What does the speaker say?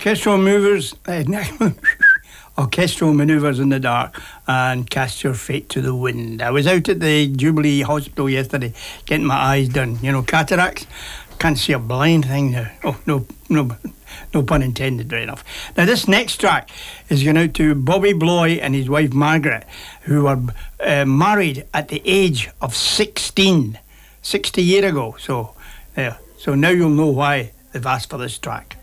Orchestral manoeuvres in the dark and cast your fate to the wind. I was out at the Jubilee Hospital yesterday getting my eyes done. You know, cataracts. Can't see a blind thing now. Oh, no pun intended, right enough. Now, this next track is going out to Bobby Bloy and his wife Margaret, who were married at the age of 16, 60 years ago. So now you'll know why they've asked for this track.